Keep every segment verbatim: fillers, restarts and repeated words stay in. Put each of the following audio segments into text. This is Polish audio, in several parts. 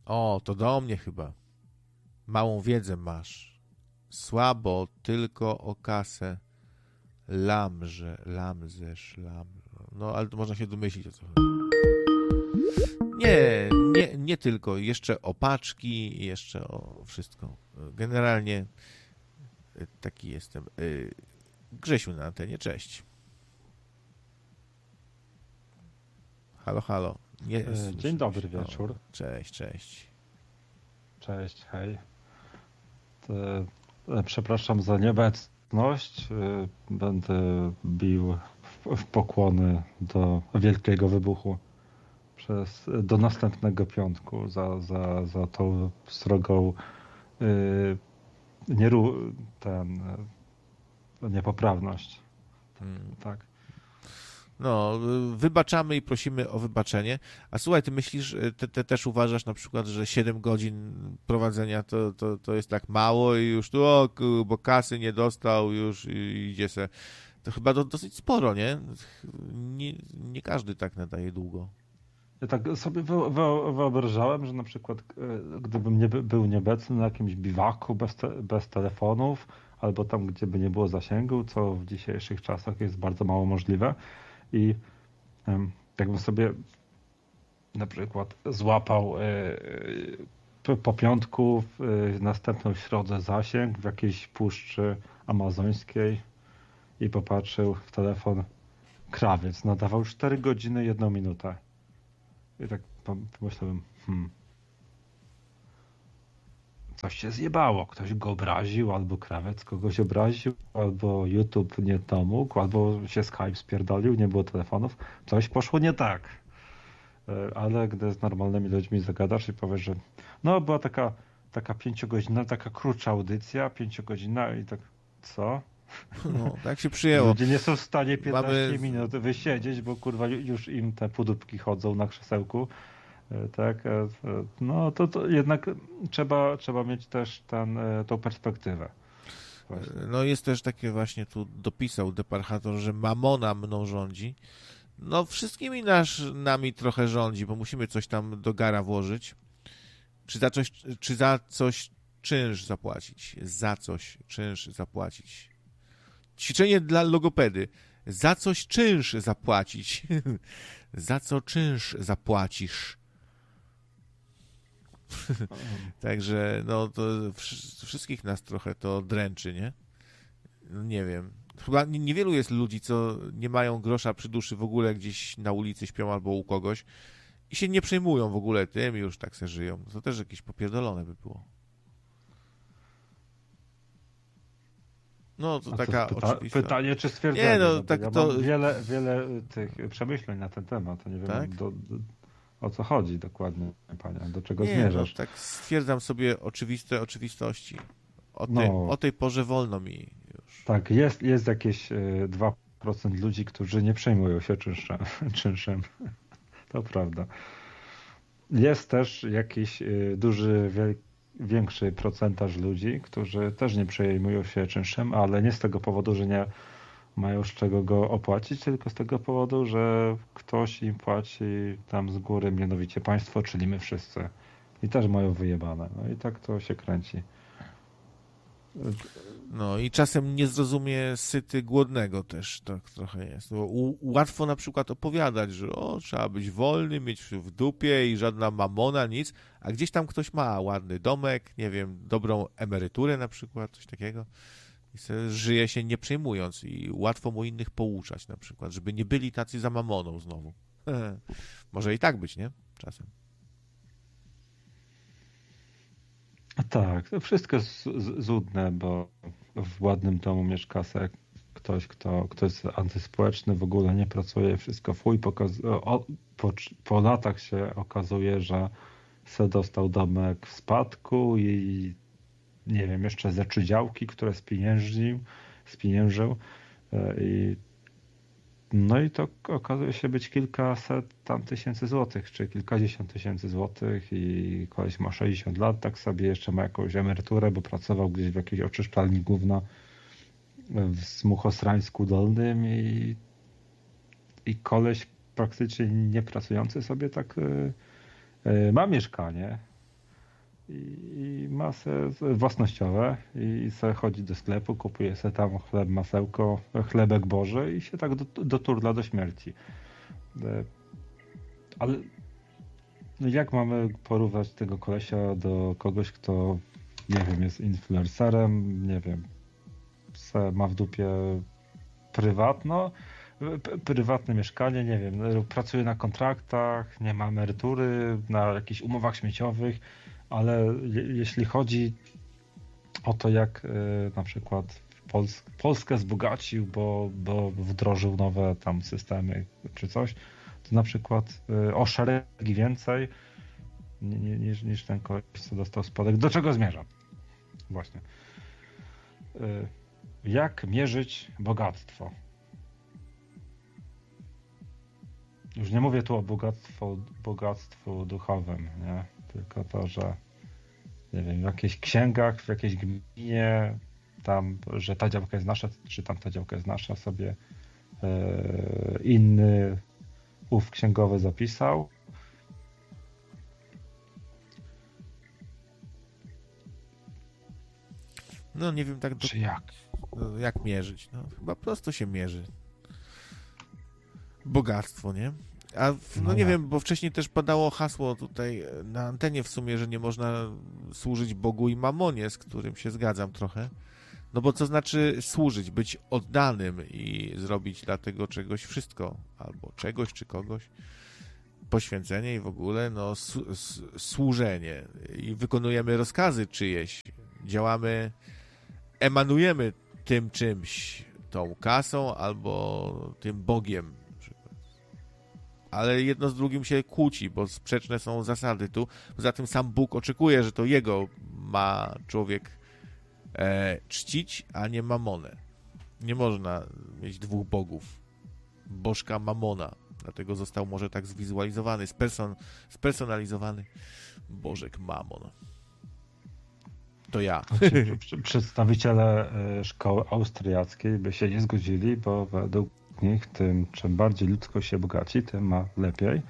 O, to do mnie chyba. Małą wiedzę masz. Słabo tylko o kasę. Lamże, lamzesz, lam. No, ale to można się domyślić, o co chodzi. Nie, nie, nie tylko. Jeszcze o paczki, jeszcze o wszystko. Generalnie taki jestem. Grzesiu na antenie, cześć. Halo, halo. Nie, Dzień dobry wieczór. O, cześć, cześć. Cześć, hej. To, przepraszam za nieobecność. Będę bił w, w pokłony do wielkiego wybuchu przez, do następnego piątku za, za, za tą srogą yy, nieru, ten, niepoprawność. Hmm. Tak. No, wybaczamy i prosimy o wybaczenie. A słuchaj, ty myślisz, ty, ty też uważasz na przykład, że siedem godzin prowadzenia to, to, to jest tak mało i już tu, o, bo kasy nie dostał, już idzie se. To chyba do, dosyć sporo, nie? nie? Nie każdy tak nadaje długo. Ja tak sobie wyobrażałem, że na przykład gdybym nie był nieobecny na jakimś biwaku bez, te, bez telefonów, albo tam, gdzie by nie było zasięgu, co w dzisiejszych czasach jest bardzo mało możliwe. I jakbym sobie na przykład złapał po piątku w następną środę zasięg w jakiejś puszczy amazońskiej i popatrzył w telefon, krawiec nadawał cztery godziny, jedną minutę. I tak pomyślałem, hmm, coś się zjebało, ktoś go obraził, albo krawiec kogoś obraził, albo YouTube nie pomógł, albo się Skype spierdolił, nie było telefonów, coś poszło nie tak. Ale gdy z normalnymi ludźmi zagadasz i powiesz, że no była taka, taka pięciogodzinna, taka krótsza audycja, pięciogodzinna i tak, co? No, tak się przyjęło. Ludzie nie są w stanie piętnaście Mamy... minut wysiedzieć, bo kurwa już im te podupki chodzą na krzesełku. Tak, no to, to jednak trzeba, trzeba mieć też ten, tą perspektywę. Właśnie. No jest też takie właśnie, tu dopisał deparchator, że mamona mną rządzi. No wszystkimi nasz, nami trochę rządzi, bo musimy coś tam do gara włożyć. Czy za coś, czy za coś czynsz zapłacić? Za coś czynsz zapłacić. Ćwiczenie dla logopedy. Za coś czynsz zapłacić. Za co czynsz zapłacisz? Także no to wszystkich nas trochę to dręczy, nie? No, nie wiem. Chyba niewielu jest ludzi, co nie mają grosza przy duszy w ogóle gdzieś na ulicy śpią albo u kogoś i się nie przejmują w ogóle tym i już tak se żyją. To też jakieś popierdolone by było. No to A taka to pyta- oczywista. pytanie, czy stwierdzenie. Nie, no, no, tak ja to... mam wiele, wiele tych przemyśleń na ten temat. Nie wiem, tak? do, do, o co chodzi dokładnie, panie, do czego nie, zmierzasz. No, tak stwierdzam sobie oczywiste oczywistości. O tej, no, o tej porze wolno mi już. Tak, jest, jest jakieś dwa procent ludzi, którzy nie przejmują się czynszem. czynszem. To prawda. Jest też jakiś duży, większy procentaż ludzi, którzy też nie przejmują się czynszem, ale nie z tego powodu, że nie mają z czego go opłacić, tylko z tego powodu, że ktoś im płaci tam z góry, mianowicie państwo, czyli my wszyscy. I też mają wyjebane. No i tak to się kręci. No i czasem nie zrozumie syty głodnego też tak trochę jest. Bo u, łatwo na przykład opowiadać, że o, trzeba być wolny, mieć w dupie i żadna mamona, nic, a gdzieś tam ktoś ma ładny domek, nie wiem, dobrą emeryturę na przykład, coś takiego i sobie żyje się nie przejmując i łatwo mu innych pouczać na przykład, żeby nie byli tacy za mamoną znowu. Może i tak być, nie? Czasem. Tak, to wszystko jest złudne, bo w ładnym domu mieszka se ktoś, kto, kto jest antyspołeczny, w ogóle nie pracuje, wszystko fuj, pokaz- o, po, po latach się okazuje, że se dostał domek w spadku i nie wiem, jeszcze ze trzy działki, które spieniężył, spieniężył i no i to okazuje się być kilkaset tam tysięcy złotych, czy kilkadziesiąt tysięcy złotych i koleś ma sześćdziesiąt lat, tak sobie jeszcze ma jakąś emeryturę, bo pracował gdzieś w jakiejś oczyszczalni gówna w Smuchosrańsku Dolnym i, i koleś praktycznie nie pracujący sobie tak yy, yy, ma mieszkanie i ma se własnościowe i se chodzi do sklepu, kupuje se tam chleb, masełko, chlebek Boży i się tak do, doturla do śmierci. Ale no jak mamy porównać tego kolesia do kogoś, kto nie wiem, jest influencerem, nie wiem, se ma w dupie prywatno, prywatne mieszkanie, nie wiem, pracuje na kontraktach, nie ma emerytury, na jakichś umowach śmieciowych, ale je, jeśli chodzi o to, jak y, na przykład Pols Polskę wzbogacił, bo, bo wdrożył nowe tam systemy czy coś, to na przykład y, o szeregi więcej niż, niż ten koleś, co dostał spadek. Do czego zmierzam? Właśnie. Y, jak mierzyć bogactwo? Już nie mówię tu o bogactwo, bogactwu duchowym, nie? Tylko to, że nie wiem, w jakichś księgach, w jakiejś gminie, tam, że ta działka jest nasza, czy tam ta działka jest nasza, sobie e, inny ów księgowy zapisał. No nie wiem tak do... Czy jak? Jak mierzyć? No chyba prosto się mierzy. Bogactwo, nie? A w, no, no nie jak? wiem, bo wcześniej też padało hasło tutaj na antenie w sumie, że nie można służyć Bogu i mamonie, z którym się zgadzam trochę. No bo co znaczy służyć? Być oddanym i zrobić dla tego czegoś wszystko, albo czegoś czy kogoś. Poświęcenie i w ogóle, no służenie. I wykonujemy rozkazy czyjeś. Działamy, emanujemy tym czymś, tą kasą albo tym Bogiem. Ale jedno z drugim się kłóci, bo sprzeczne są zasady tu. Poza tym sam Bóg oczekuje, że to Jego ma człowiek e, czcić, a nie mamonę. Nie można mieć dwóch bogów. Bożka Mamona. Dlatego został może tak zwizualizowany, spersonalizowany spersonalizowany Bożek Mamon. To ja. Przedstawiciele szkoły austriackiej by się nie zgodzili, bo według nich tym, czym bardziej ludzkość się bogaci, tym ma lepiej.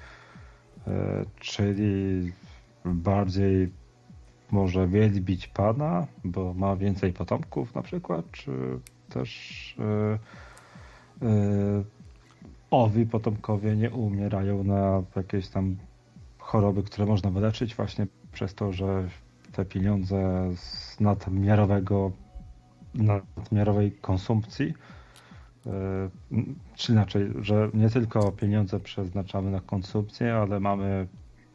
Czyli bardziej może wielbić Pana, bo ma więcej potomków na przykład, czy też yy, yy, owi potomkowie nie umierają na jakieś tam choroby, które można wyleczyć właśnie przez to, że te pieniądze z nadmiarowego, nadmiarowej konsumpcji, yy, czy inaczej, że nie tylko pieniądze przeznaczamy na konsumpcję, ale mamy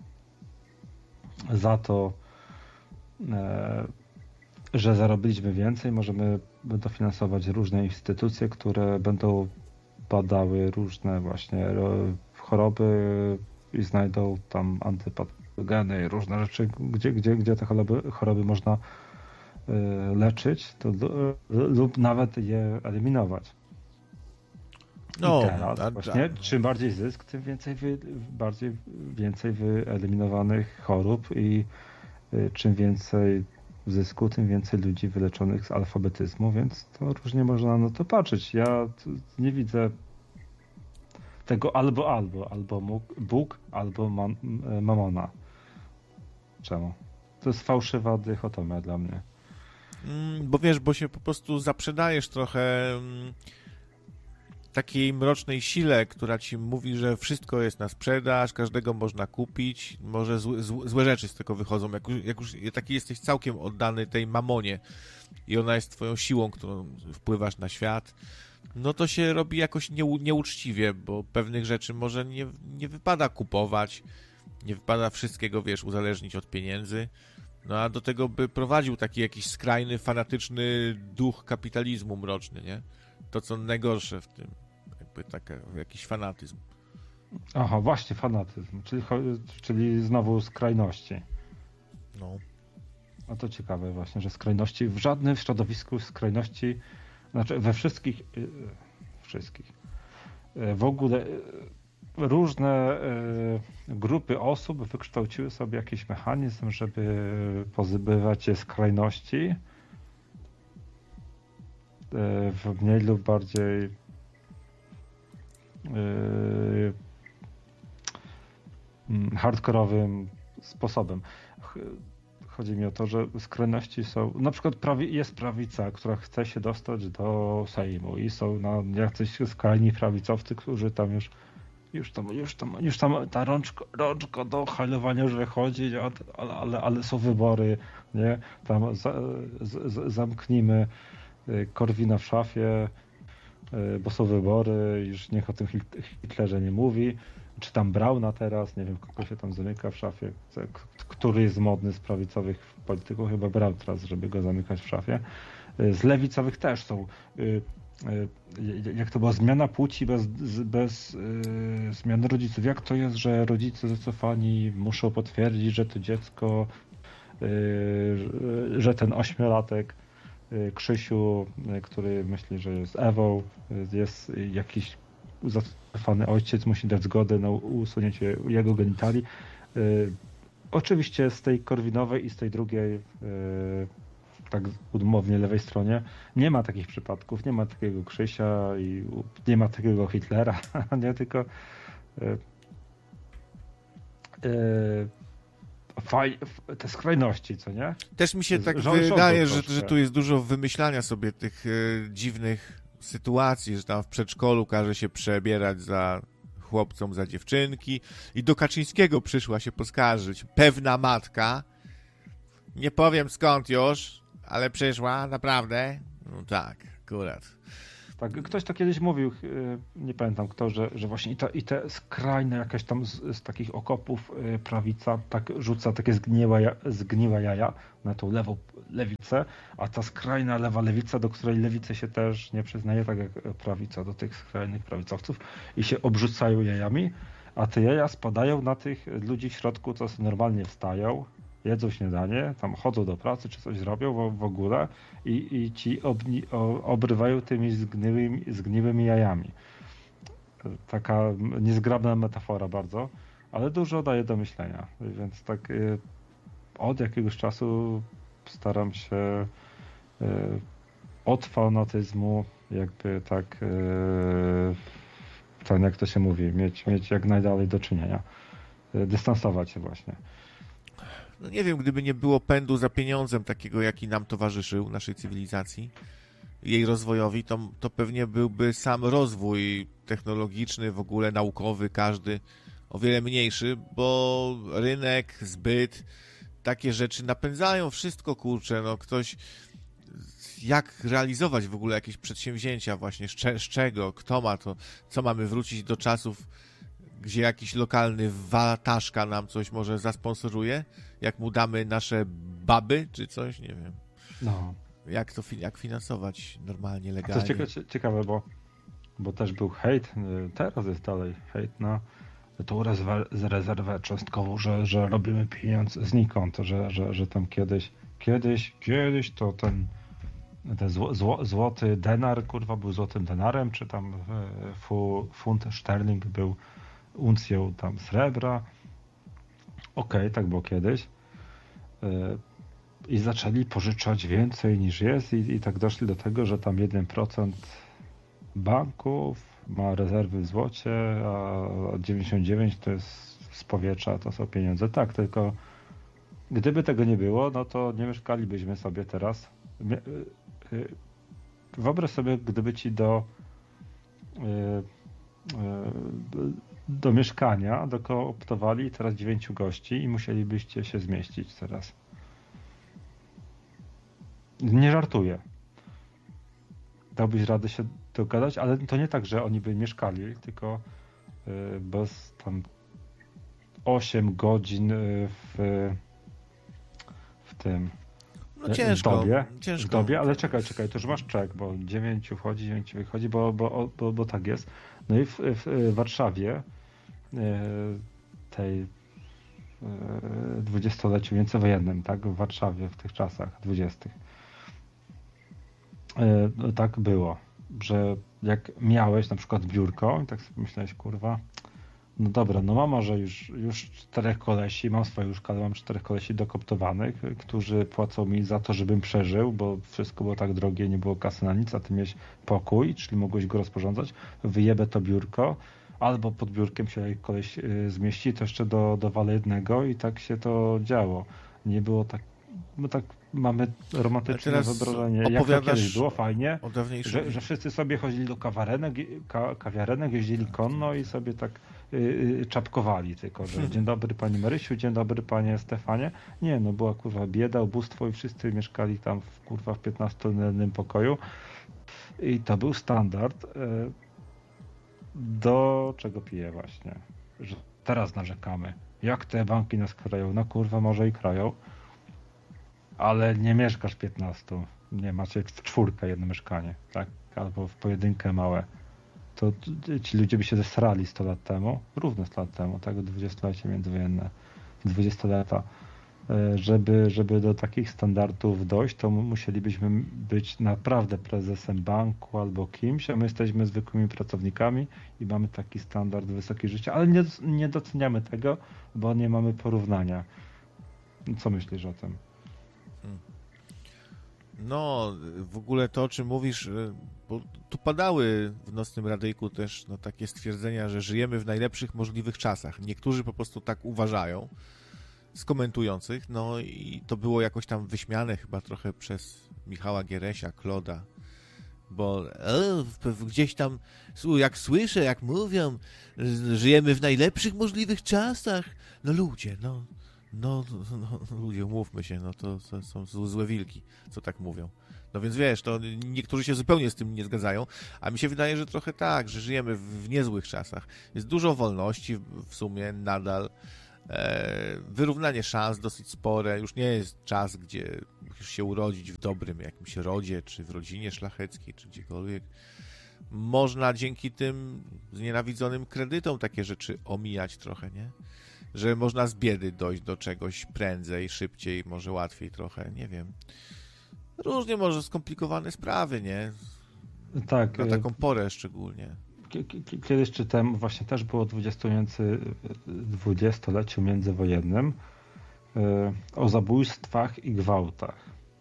za to, yy, że zarobiliśmy więcej, możemy dofinansować różne instytucje, które będą badały różne właśnie choroby i znajdą tam antypatogeny i różne rzeczy, gdzie, gdzie, gdzie te choroby, choroby można leczyć to, lub nawet je eliminować. No, I teraz a, właśnie a... czym bardziej zysk, tym więcej, wy, bardziej więcej wyeliminowanych chorób i y, czym więcej zysku, tym więcej ludzi wyleczonych z alfabetyzmu, więc to różnie można na to patrzeć. Ja nie widzę tego albo albo, albo Bóg, albo man, mamona. Czemu? To jest fałszywa dychotomia dla mnie. Mm, bo wiesz, bo się po prostu zaprzedajesz trochę mm, takiej mrocznej sile, która ci mówi, że wszystko jest na sprzedaż, każdego można kupić, może złe, złe rzeczy z tego wychodzą. Jak już, jak już taki jesteś całkiem oddany tej mamonie i ona jest twoją siłą, którą wpływasz na świat, no to się robi jakoś nie, nieuczciwie, bo pewnych rzeczy może nie, nie wypada kupować, nie wypada wszystkiego, wiesz, uzależnić od pieniędzy. No a do tego by prowadził taki jakiś skrajny, fanatyczny duch kapitalizmu mroczny, nie? To, co najgorsze w tym, jakby taki jakiś fanatyzm. Aha, właśnie fanatyzm, czyli, czyli znowu skrajności. No. A to ciekawe właśnie, że skrajności, w żadnym środowisku skrajności, znaczy we wszystkich, wszystkich, w ogóle różne grupy osób wykształciły sobie jakiś mechanizm, żeby pozbywać się skrajności w mniej lub bardziej hardkorowym sposobem. chodzi mi o to, że skrajności są, na przykład prawi, jest prawica, która chce się dostać do Sejmu i są na jacyś skrajni prawicowcy, którzy tam już już tam, już tam, już tam ta rączka, rączka do hajlowania już wychodzi, ale, ale, ale są wybory, nie? Tam za, z, zamknijmy Korwina w szafie, bo są wybory, już niech o tym Hitlerze nie mówi. Czy tam Brauna teraz, nie wiem, kogo się tam zamyka w szafie, który jest modny z prawicowych polityków, chyba Braun teraz, żeby go zamykać w szafie. Z lewicowych też są, jak to była zmiana płci bez, bez yy, zmiany rodziców. Jak to jest, że rodzice zacofani muszą potwierdzić, że to dziecko, yy, że ten ośmiolatek yy, Krzysiu, yy, który myśli, że jest Ewą, yy, jest jakiś zacofany ojciec, musi dać zgodę na usunięcie jego genitali. Yy, oczywiście z tej korwinowej i z tej drugiej yy, tak umownie lewej stronie nie ma takich przypadków, nie ma takiego Krzysia i nie ma takiego Hitlera, nie tylko yy, yy, faj, te skrajności, co nie? Też mi się tak Rząd, wydaje, że, że tu jest dużo wymyślania sobie tych yy, dziwnych sytuacji, że tam w przedszkolu każe się przebierać za chłopcom, za dziewczynki i do Kaczyńskiego przyszła się poskarżyć pewna matka, nie powiem skąd już, ale przyszła, naprawdę? No tak, akurat. Tak, ktoś to kiedyś mówił, nie pamiętam kto, że, że właśnie i, ta, i te skrajne jakieś tam z, z takich okopów prawica tak rzuca takie zgniłe, zgniłe jaja na tą lewą lewicę, a ta skrajna lewa lewica, do której lewicy się też nie przyznaje, tak jak prawica do tych skrajnych prawicowców i się obrzucają jajami, a te jaja spadają na tych ludzi w środku, co sobie normalnie wstają, jedzą śniadanie, tam chodzą do pracy, czy coś zrobią w, w ogóle i, i ci obni, o, obrywają tymi zgniłymi, zgniłymi jajami. Taka niezgrabna metafora bardzo, ale dużo daje do myślenia. Więc tak y, od jakiegoś czasu staram się y, od fanatyzmu jakby tak y, ten, jak to się mówi, mieć, mieć jak najdalej do czynienia. Y, dystansować się właśnie. No nie wiem, gdyby nie było pędu za pieniądzem takiego, jaki nam towarzyszył, naszej cywilizacji, jej rozwojowi, to, to pewnie byłby sam rozwój technologiczny, w ogóle naukowy, każdy o wiele mniejszy, bo rynek, zbyt, takie rzeczy napędzają wszystko, kurczę, no ktoś, jak realizować w ogóle jakieś przedsięwzięcia właśnie, z, cze, z czego, kto ma to, co mamy wrócić do czasów, gdzie jakiś lokalny wataszka nam coś może zasponsoruje, jak mu damy nasze baby, czy coś, nie wiem. No. Jak to jak finansować normalnie, legalnie. A to jest ciekawe, bo, bo też był hejt, teraz jest dalej hejt na tą rezerwę cząstkową, że, że robimy pieniądz znikąd, że, że, że tam kiedyś, kiedyś, kiedyś to ten, ten zło, zło, złoty denar, kurwa, był złotym denarem, czy tam fu, funt sterling był uncją tam srebra. Okej, okay, tak było kiedyś. I zaczęli pożyczać więcej niż jest i, i tak doszli do tego, że tam jeden procent banków ma rezerwy w złocie, a dziewięćdziesiąt dziewięć procent to jest z powietrza, to są pieniądze. Tak, tylko gdyby tego nie było, no to nie mieszkalibyśmy sobie teraz. Wyobraź sobie, gdyby ci do do mieszkania dokooptowali teraz dziewięciu gości i musielibyście się zmieścić teraz. Nie żartuję. Dałbyś radę się dogadać, ale to nie tak, że oni by mieszkali, tylko yy, bez tam osiem godzin w, w tym no ciężko, w dobie, ciężko. W dobie, ale czekaj, czekaj, to już masz czek, bo dziewięciu wchodzi, dziewięciu wychodzi, bo, bo, bo, bo tak jest. No i w, w Warszawie yy, tej dwudziestoleciu międzywojennym, tak, w Warszawie w tych czasach dwudziestych. Yy, tak było, że jak miałeś na przykład biurko i tak sobie myślałeś, kurwa, no dobra, no mam może już, już czterech kolesi, mam swoje łóżka, ale mam czterech kolesi dokoptowanych, którzy płacą mi za to, żebym przeżył, bo wszystko było tak drogie, nie było kasy na nic, a ty miałeś pokój, czyli mogłeś go rozporządzać, wyjebę to biurko, albo pod biurkiem się koleś zmieści, to jeszcze do, dowalę jednego i tak się to działo. Nie było tak, my tak mamy romantyczne teraz wyobrażenie, jak to opowiadasz kiedyś było fajnie, o dawniejszym... że, że wszyscy sobie chodzili do kawiarenek, ka, kawiarenek jeździli konno i sobie tak y, y, czapkowali tylko, że dzień dobry pani Marysiu, dzień dobry panie Stefanie. Nie, no była kurwa bieda, ubóstwo i wszyscy mieszkali tam w kurwa w piętnastoletnim pokoju i to był standard, y, do czego piję właśnie, że teraz narzekamy. Jak te banki nas krają? No kurwa, może i krają, ale nie mieszkasz piętnastu. Nie, macie w czwórkę jedno mieszkanie, tak? Albo w pojedynkę małe. To ci ludzie by się zesrali sto lat temu, równo sto lat temu, tak? dwudziestolecie międzywojenne, dwadzieścia lata. Żeby, żeby do takich standardów dojść, to musielibyśmy być naprawdę prezesem banku albo kimś, a my jesteśmy zwykłymi pracownikami i mamy taki standard wysokiego życia, ale nie, nie doceniamy tego, bo nie mamy porównania. Co myślisz o tym? No, w ogóle to, o czym mówisz, bo tu padały w Nocnym Radyjku też no, takie stwierdzenia, że żyjemy w najlepszych możliwych czasach. Niektórzy po prostu tak uważają, z komentujących, no i to było jakoś tam wyśmiane chyba trochę przez Michała Gieresia, Kloda, bo e, gdzieś tam, jak słyszę, jak mówią, żyjemy w najlepszych możliwych czasach, no ludzie, no, no, no, no ludzie, umówmy się, no to, to są złe wilki, co tak mówią. No więc wiesz, to niektórzy się zupełnie z tym nie zgadzają, a mi się wydaje, że trochę tak, że żyjemy w, w niezłych czasach. Jest dużo wolności w sumie nadal, wyrównanie szans dosyć spore. Już nie jest czas, gdzie musisz się urodzić w dobrym jakimś rodzie, czy w rodzinie szlacheckiej, czy gdziekolwiek. Można dzięki tym znienawidzonym kredytom takie rzeczy omijać trochę, nie? Że można z biedy dojść do czegoś prędzej, szybciej, może łatwiej trochę, nie wiem. Różnie może skomplikowane sprawy, nie? Tak. Na taką porę szczególnie. Kiedyś czytałem, właśnie też było dwudziestoleciu międzywojennym o zabójstwach i gwałtach.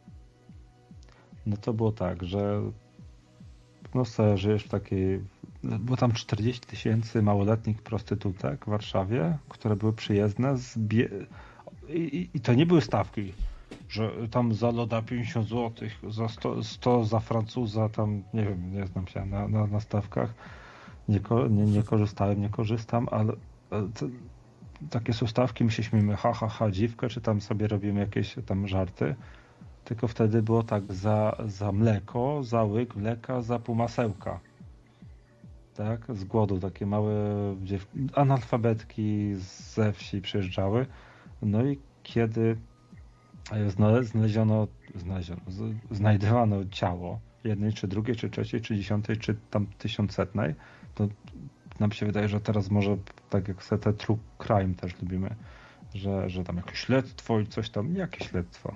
No to było tak, że no sobie żyjesz w takiej, było tam czterdzieści tysięcy małoletnich prostytutek w Warszawie, które były przyjezdne z bie... I, i to nie były stawki, że tam za loda pięćdziesiąt złotych, za sto, sto za Francuza, tam nie wiem, nie znam się na, na, na stawkach. Nie, nie, nie korzystałem, nie korzystam, ale, ale to, takie są stawki, my się śmiemy, ha, ha, ha, dziwkę, czy tam sobie robimy jakieś tam żarty. Tylko wtedy było tak, za, za mleko, za łyk mleka, za pół masełka. Tak, z głodu takie małe dziew... analfabetki ze wsi przyjeżdżały. No i kiedy znaleziono, znaleziono znajdowano ciało jednej, czy drugiej, czy trzeciej, czy dziesiątej, czy tam tysiącsetnej, to nam się wydaje, że teraz może tak jak te true crime też lubimy, że, że tam jakieś śledztwo i coś tam. Jakie śledztwo?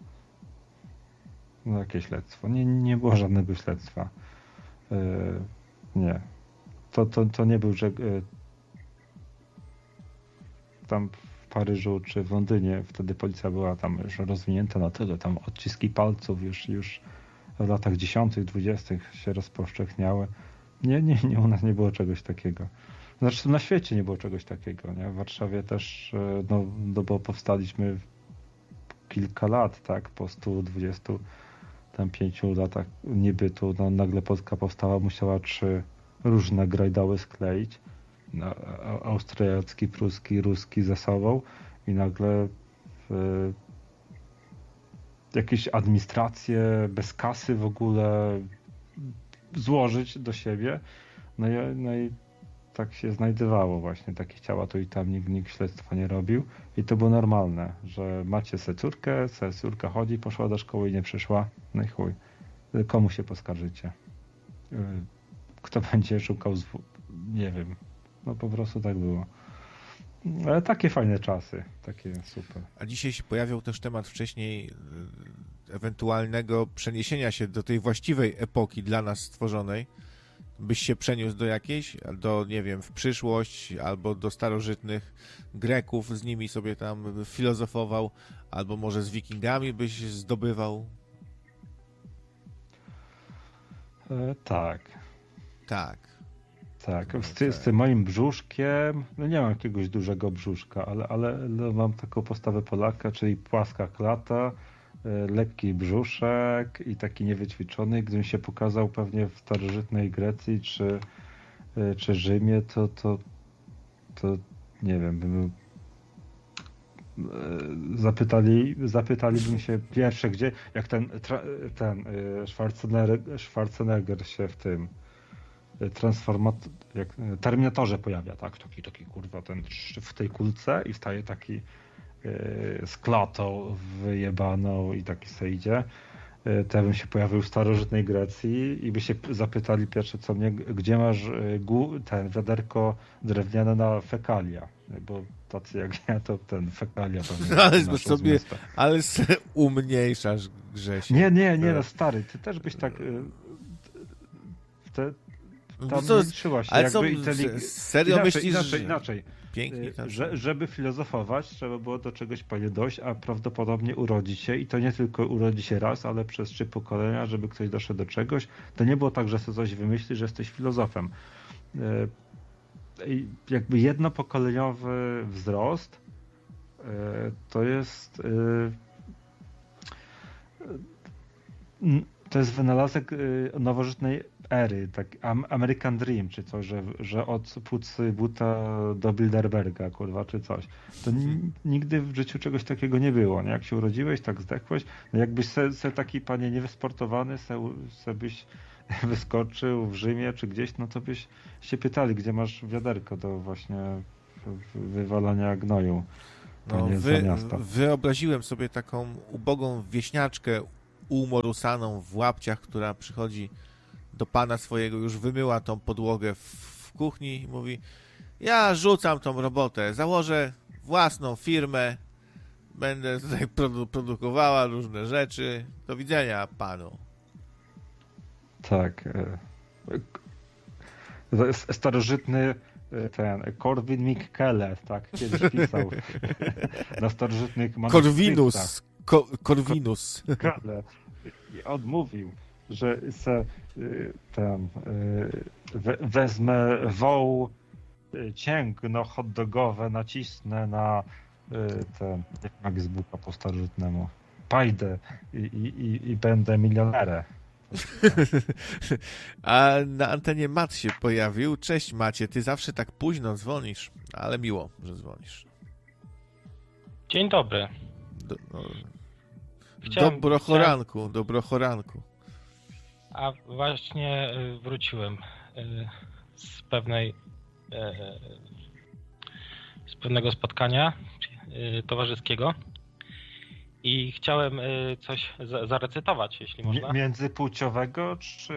No jakie śledztwo? Nie, nie było żadnego śledztwa. Yy, nie. To, to, to nie był, że yy, tam w Paryżu czy w Londynie wtedy policja była tam już rozwinięta na tyle, tam odciski palców już, już w latach dziesiątych, dwudziestych się rozpowszechniały. Nie, nie, nie, u nas nie było czegoś takiego. Zresztą na świecie nie było czegoś takiego, nie? W Warszawie też, no, no bo powstaliśmy kilka lat, tak, po stu dwudziestu tam pięciu latach niebytu, no, nagle Polska powstała, musiała trzy różne grajdoły skleić, no, austriacki, pruski, ruski ze sobą i nagle w, jakieś administracje bez kasy w ogóle złożyć do siebie. No i, no i tak się znajdowało właśnie takie ciała, tu i tam nikt, nikt śledztwa nie robił i to było normalne, że macie se córkę, se córka chodzi, poszła do szkoły i nie przyszła, no i chuj. Komu się poskarżycie? Kto będzie szukał, zw... nie wiem, no po prostu tak było. Ale takie fajne czasy, takie super. A dzisiaj się pojawiał też temat wcześniej ewentualnego przeniesienia się do tej właściwej epoki dla nas stworzonej. Byś się przeniósł do jakiejś, do, nie wiem, w przyszłość, albo do starożytnych Greków, z nimi sobie tam filozofował, albo może z Wikingami byś zdobywał? E, tak. Tak. Tak, No, z, ty, z tym moim brzuszkiem, no nie mam jakiegoś dużego brzuszka, ale, ale no mam taką postawę Polaka, czyli płaska klata, y, lekki brzuszek i taki niewyćwiczony. Gdybym się pokazał pewnie w starożytnej Grecji czy, y, czy Rzymie, to, to, to nie wiem, bym, y, zapytali, zapytaliby się pierwsze, gdzie, jak ten, tra- ten y, Schwarzenegger, Schwarzenegger się w tym transformat, jak Terminatorze pojawia, tak? Taki, taki kurwa ten w tej kulce i staje taki yy, z klatą wyjebaną i taki se idzie. Yy, to ja bym się pojawił w starożytnej Grecji i by się zapytali pierwsze co mnie, gdzie masz yy, gó- ten wiaderko drewniane na fekalia, bo tacy jak ja to ten fekalia pewnie. Ale sobie, ale sobie umniejszasz, Grzesiek. Nie, nie, nie, no stary, ty też byś tak yy, te, tam co, liczyła się ale jakby co, intelig... serio inaczej, myślisz, inaczej, że... inaczej. Pięknie tam Że, żeby filozofować, trzeba było do czegoś pewnie dojść, a prawdopodobnie urodzić się i to nie tylko urodzi się raz, ale przez trzy pokolenia, żeby ktoś doszedł do czegoś. To nie było tak, że sobie coś wymyślisz, że jesteś filozofem. I jakby jednopokoleniowy wzrost to jest to jest wynalazek nowożytnej ery, tak American Dream, czy coś, że, że od Pucy buta do Bilderberga, kurwa, czy coś. To n- nigdy w życiu czegoś takiego nie było, nie? Jak się urodziłeś, tak zdechłeś, no jakbyś se, se taki, panie, niewysportowany, se, se byś wyskoczył w Rzymie, czy gdzieś, no to byś się pytali, gdzie masz wiaderko do właśnie wywalania gnoju, no, wy, wyobraziłem sobie taką ubogą wieśniaczkę umorusaną w łapciach, która przychodzi do pana swojego, już wymyła tą podłogę w, w kuchni i mówi: ja rzucam tą robotę, założę własną firmę, będę tutaj produ- produkowała różne rzeczy. Do widzenia panu. Tak. Starożytny ten Corwin Mikkele, tak, kiedyś pisał na starożytnych Corvinus. Ko- Corvinus. Kale. I odmówił, że se ten we, wezmę woł cięgno hot dogowe, nacisnę na ten, jak z buka po starożytnemu, pajdę i, i, i będę milionerem. A na antenie Mat się pojawił. Cześć Macie, ty zawsze tak późno dzwonisz, ale miło, że dzwonisz. Dzień dobry. Do, no, Chciałem, dobrochoranku, chciałem... dobrochoranku. A właśnie wróciłem z pewnej z pewnego spotkania towarzyskiego i chciałem coś zarecytować, jeśli można. Międzypłciowego czy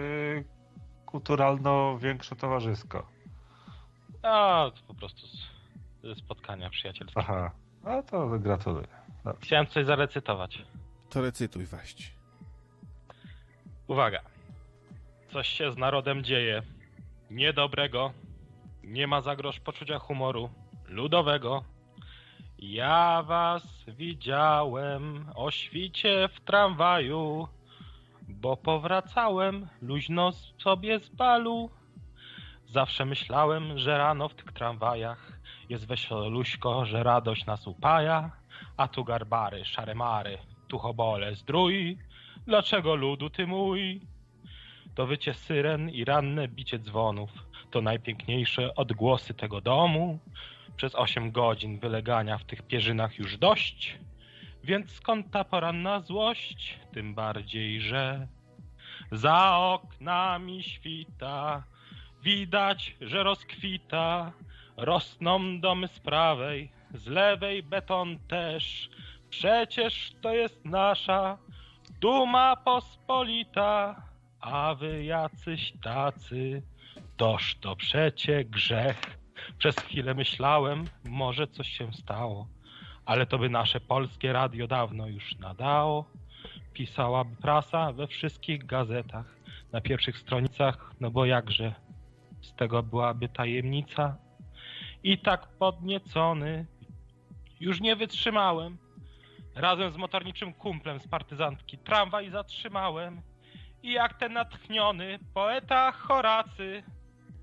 kulturalno-większotowarzysko? A, to po prostu ze spotkania przyjacielskiego. Aha, no to gratuluję. Dobrze. Chciałem coś zarecytować. To recytuj właśnie. Uwaga. Coś się z narodem dzieje. Niedobrego. Nie ma za grosz poczucia humoru. Ludowego. Ja was widziałem o świcie w tramwaju, bo powracałem luźno sobie z balu. Zawsze myślałem, że rano w tych tramwajach jest weseluśko, że radość nas upaja, a tu garbary, szaremary, tu chobole zdrój. Dlaczego ludu ty mój? To wycie syren i ranne bicie dzwonów, to najpiękniejsze odgłosy tego domu. Przez osiem godzin wylegania w tych pierzynach już dość, więc skąd ta poranna złość? Tym bardziej, że za oknami świta, widać, że rozkwita, rosną domy z prawej, z lewej beton też. Przecież to jest nasza duma pospolita, a wy jacyś tacy, toż to przecie grzech. Przez chwilę myślałem, może coś się stało, ale to by nasze polskie radio dawno już nadało. Pisałaby prasa we wszystkich gazetach, na pierwszych stronicach, no bo jakże z tego byłaby tajemnica. I tak podniecony już nie wytrzymałem. Razem z motorniczym kumplem z partyzantki tramwaj zatrzymałem i jak ten natchniony poeta Horacy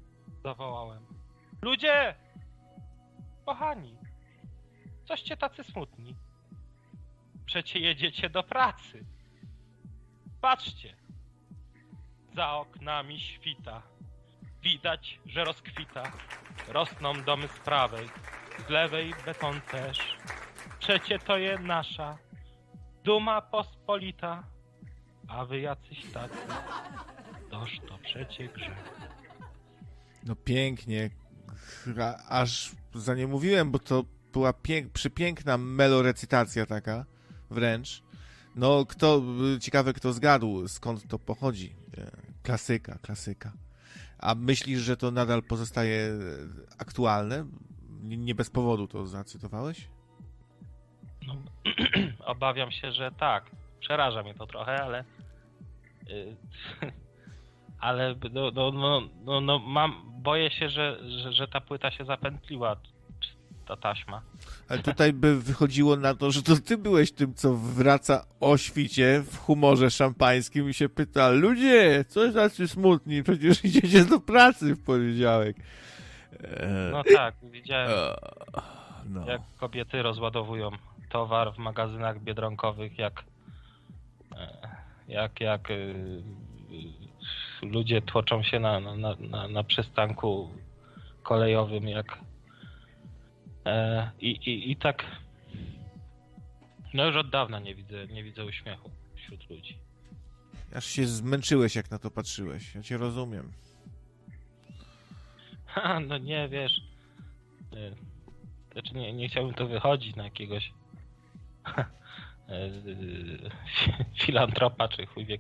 Zawołałem. Ludzie! Kochani! Coście tacy smutni? Przecie jedziecie do pracy. Patrzcie! Za oknami świta. Widać, że rozkwita. Rosną domy z prawej, z lewej beton też. Przecie to je nasza duma pospolita. A wy jacyś tacy. Toż to przecie grzech. No pięknie. Aż za nie mówiłem, bo to była pięk- przepiękna melorecytacja taka, wręcz. No, kto, ciekawe kto zgadł, skąd to pochodzi. Klasyka, klasyka. A myślisz, że to nadal pozostaje aktualne? Nie bez powodu to zacytowałeś? No, obawiam się, że tak. Przeraża mnie to trochę, ale... Yy, ale no, no, no, no, no mam, boję się, że, że, że ta płyta się zapętliła, ta taśma. Ale tutaj by wychodziło na to, że to ty byłeś tym, co wraca o świcie w humorze szampańskim i się pyta, ludzie, coś tacy smutni, przecież idziecie do pracy w poniedziałek. No tak, widziałem, no. jak kobiety rozładowują towar w magazynach biedronkowych, jak jak, jak ludzie tłoczą się na, na, na, na przystanku kolejowym, jak e, i, i, i tak no już od dawna nie widzę, nie widzę uśmiechu wśród ludzi. Aż się zmęczyłeś, jak na to patrzyłeś. Ja cię rozumiem. Ha, no nie, wiesz, e, znaczy nie, nie chciałbym to wychodzić na jakiegoś filantropa, czy chuj wie